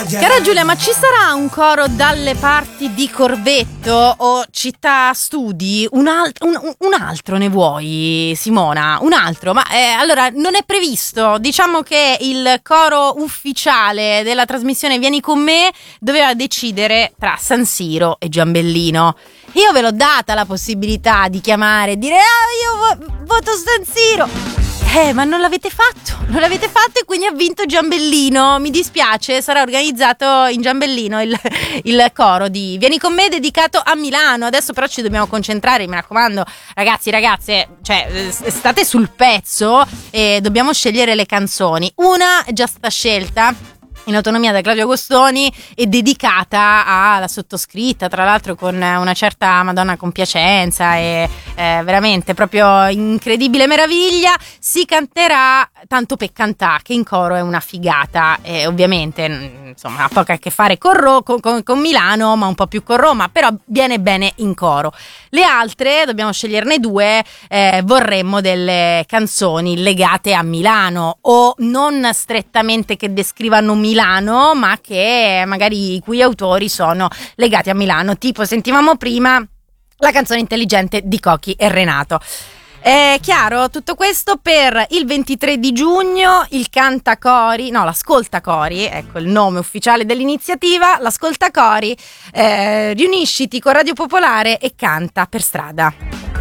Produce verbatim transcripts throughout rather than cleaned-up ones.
Cara Giulia, ma ci sarà un coro dalle parti di Corvetto o Città Studi? Un, alt- un, un altro ne vuoi, Simona? Un altro? Ma eh, allora non è previsto. Diciamo che il coro ufficiale della trasmissione Vieni con me doveva decidere tra San Siro e Giambellino. Io ve l'ho data la possibilità di chiamare e dire ah, io vo- voto San Siro. Eh, ma non l'avete fatto, non l'avete fatto e quindi ha vinto Giambellino. Mi dispiace, sarà organizzato in Giambellino il, il coro di Vieni con me dedicato a Milano. Adesso però ci dobbiamo concentrare, mi raccomando, ragazzi, ragazze, cioè state sul pezzo e dobbiamo scegliere le canzoni. Una è già stata scelta in autonomia da Claudio Agostoni e dedicata alla sottoscritta, tra l'altro con una certa Madonna compiacenza e eh, veramente proprio incredibile meraviglia. Si canterà Tanto per cantà, che in coro è una figata e ovviamente insomma ha poco a che fare con, Ro- con, con, con Milano, ma un po' più con Roma, però viene bene in coro. Le altre, dobbiamo sceglierne due, eh, vorremmo delle canzoni legate a Milano o non strettamente che descrivano Milano, ma che magari i cui autori sono legati a Milano, tipo sentivamo prima la canzone intelligente di Cocchi e Renato. È chiaro tutto questo per il ventitré di giugno, il Cantacori, no l'Ascoltacori, ecco il nome ufficiale dell'iniziativa, l'Ascoltacori, eh, riunisciti con Radio Popolare e canta per strada.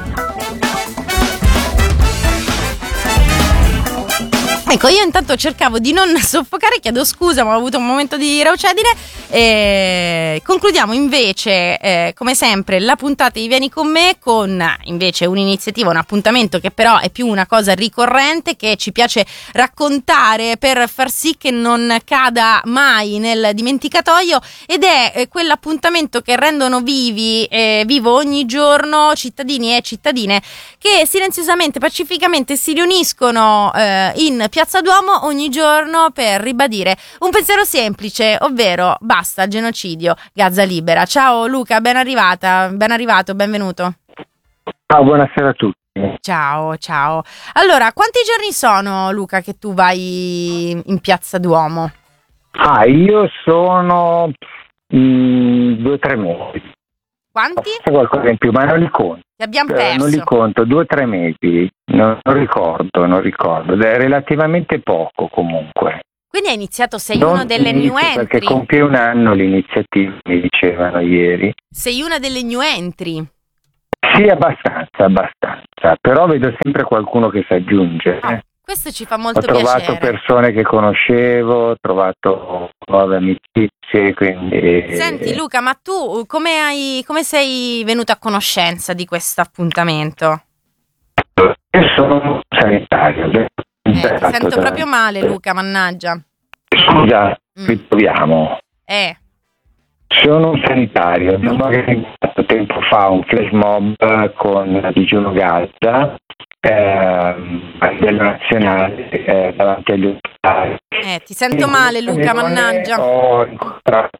Ecco, io intanto cercavo di non soffocare, chiedo scusa, ma ho avuto un momento di raucedine. E concludiamo invece, eh, come sempre, la puntata di Vieni con me con invece un'iniziativa, un appuntamento che però è più una cosa ricorrente che ci piace raccontare per far sì che non cada mai nel dimenticatoio, ed è eh, quell'appuntamento che rendono vivi, eh, vivo ogni giorno cittadini e cittadine che silenziosamente, pacificamente si riuniscono eh, in Piazza Duomo ogni giorno per ribadire un pensiero semplice, ovvero basta il genocidio, Gaza libera. Ciao Luca, ben arrivata, ben arrivato, benvenuto. Ciao, buonasera a tutti. Ciao, ciao. Allora, quanti giorni sono, Luca, che tu vai in Piazza Duomo? Ah, io sono mh, due o tre mesi. Quanti? C'è qualcosa in più, ma non li conto. Ti abbiamo Eh, perso. non li conto, due o tre mesi, non, non ricordo, non ricordo. È relativamente poco comunque. Quindi hai iniziato, sei Non uno delle new inizio, entry. perché compie un anno l'iniziativa, mi dicevano ieri. Sei una delle new entry. Sì, abbastanza, abbastanza. Però vedo sempre qualcuno che si aggiunge. Oh, eh. questo ci fa molto Ho trovato piacere. persone che conoscevo, ho trovato nuove amicizie, quindi... Senti Luca, ma tu come hai, come sei venuto a conoscenza di questo appuntamento? Io sono un sanitario. Eh, ti sento proprio male, Luca, mannaggia. Scusa, Mm. ritroviamo. Eh, Sono un sanitario, abbiamo organizzato tempo fa un flash mob con digiuno Gaza ehm, a livello nazionale eh, davanti agli ospedali. eh, ti sento male, Luca, mannaggia. Ho incontrato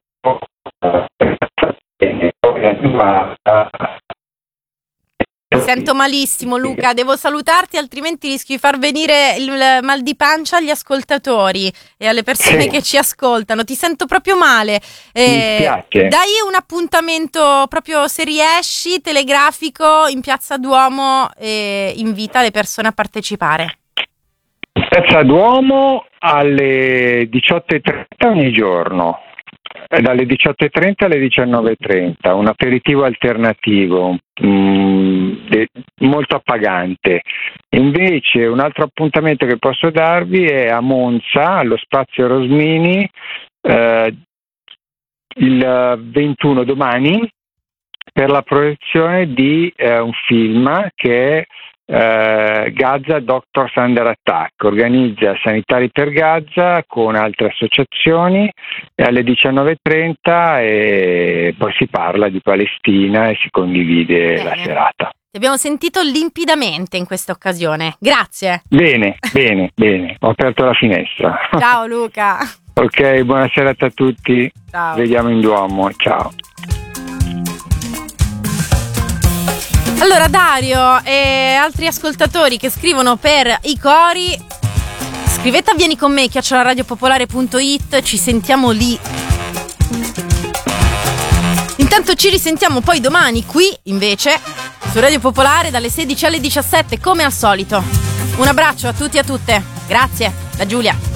eh, Ti sento malissimo, Luca, devo salutarti, altrimenti rischi di far venire il mal di pancia agli ascoltatori e alle persone Sì. che ci ascoltano. Ti sento proprio male. Eh, Mi spiace. dai un appuntamento proprio, se riesci, telegrafico in Piazza Duomo e invita le persone a partecipare. Piazza Duomo alle diciotto e trenta ogni giorno, eh, dalle diciotto e trenta alle diciannove e trenta, un aperitivo alternativo mh, de- molto appagante. Invece un altro appuntamento che posso darvi è a Monza, allo Spazio Rosmini, eh, il ventuno, domani, per la proiezione di eh, un film che è Uh, Gaza Doctors Under Attack, organizza Sanitari per Gaza con altre associazioni alle diciannove e trenta e poi si parla di Palestina e si condivide Bene. la serata. Ti abbiamo sentito limpidamente in questa occasione. Grazie. Bene, bene, bene, ho aperto la finestra. Ciao Luca. Ok, buona serata a tutti. Ciao. Vediamo in Duomo, ciao. Allora Dario e altri ascoltatori che scrivono per i cori, scrivete a Vieni con me chiocciola radiopopolare punto it, ci sentiamo lì. Intanto ci risentiamo poi domani qui, invece, su Radio Popolare dalle sedici alle diciassette, come al solito. Un abbraccio a tutti e a tutte. Grazie, da Giulia.